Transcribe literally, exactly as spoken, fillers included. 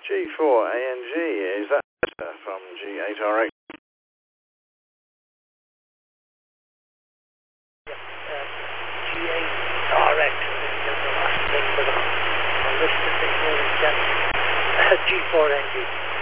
G four A N G, is that better from G eight R X? Yeah, uh, G eight R X is the last thing, but I'll list the thing here in G four N G.